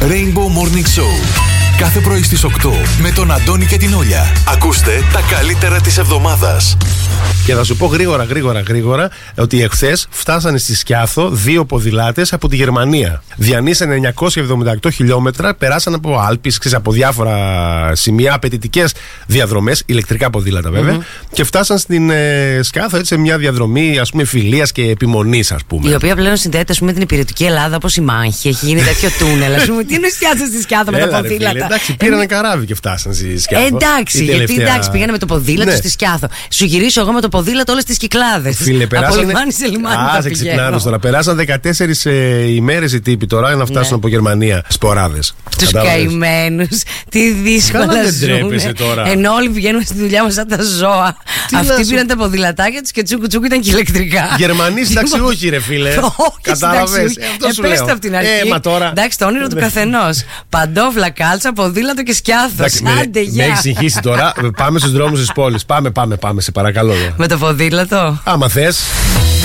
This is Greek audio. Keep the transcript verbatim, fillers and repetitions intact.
Rainbow Morning Show. Κάθε πρωί στις οκτώ με τον Αντώνη και την Όλια. Ακούστε τα καλύτερα της εβδομάδας. Και θα σου πω γρήγορα, γρήγορα, γρήγορα ότι εχθές φτάσανε στη Σκιάθο δύο ποδηλάτες από τη Γερμανία. Διανύσανε εννιακόσια εβδομήντα οκτώ χιλιόμετρα, περάσαν από Άλπεις, ξέρεις, από διάφορα σημεία, απαιτητικές διαδρομές, ηλεκτρικά ποδήλατα βέβαια, mm-hmm. και φτάσαν στην ε, Σκιάθο έτσι σε μια διαδρομή, ας πούμε, φιλίας και επιμονής, ας πούμε. Η οποία πλέον συνδέεται, ας πούμε, με την υπηρετική Ελλάδα, όπως η Μάχη. Έχει γίνει τέτοιο τούνελ. Ας πούμε, τι είναι Σκιάθο στη Σκιάθο με τα ποδήλατα. Εντάξει, πήρανε καράβι και φτάσαν στη Σκιάθο. Εντάξει, γιατί εντάξει, πήγανε με το ποδήλατο ναι. στη Σκιάθο. Σου γυρίσω εγώ με το ποδήλατο όλες τις Κυκλάδες. Φίλε, περάσανε. Από λιμάνι σε λιμάνι. Α, σε ξυπνάδες τώρα. Περάσαν δεκατέσσερις ε, ημέρες οι τύποι τώρα για να φτάσουν ναι. από Γερμανία σποράδες. Τους καημένους. Τι δύσκολα ζουν. Ενώ όλοι πηγαίνουμε στη δουλειά μας σαν τα ζώα. Τι αυτοί πήραν τα ποδηλατάκια τους και τσούκου τσούκου ήταν και ηλεκτρικά. Γερμανοί συνταξιούχοι, ρε φίλε. Κατάλαβες. Επέστε από την αρχή. Εντάξει, το όνειρο του καθενός. Παντόφλα, κάλτσα, ποδήλατο και Σκιάθος. Άντε, γεια. Με έχει συγχύσει τώρα. Πάμε στους δρόμους της πόλης. Πάμε, πάμε, πάμε, σε παρακαλώ. Με το ποδήλατο. Άμα θες.